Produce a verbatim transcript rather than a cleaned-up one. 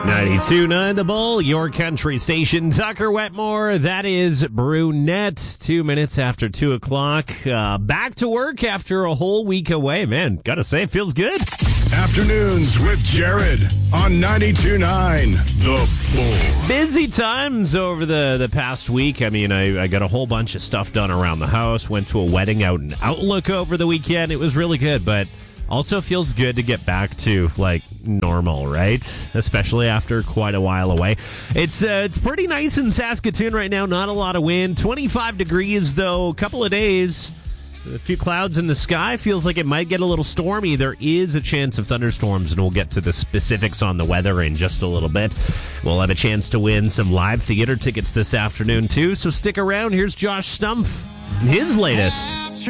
ninety-two point nine The Bull, your country station. Tucker Wetmore, that is Brunette. Two minutes after two o'clock. Uh, back to work after a whole week away. Man, gotta say, it feels good. Afternoons with Jared on ninety-two point nine The Bull. Busy times over the, the past week. I mean, I, I got a whole bunch of stuff done around the house. Went to a wedding out in Outlook over the weekend. It was really good, but also feels good to get back to, like, normal, right? Especially after quite a while away. It's uh, it's pretty nice in Saskatoon right now. Not a lot of wind. twenty-five degrees, though. A couple of days. A few clouds in the sky. Feels like it might get a little stormy. There is a chance of thunderstorms, and we'll get to the specifics on the weather in just a little bit. We'll have a chance to win some live theater tickets this afternoon, too. So stick around. Here's Josh Stumpf and his latest.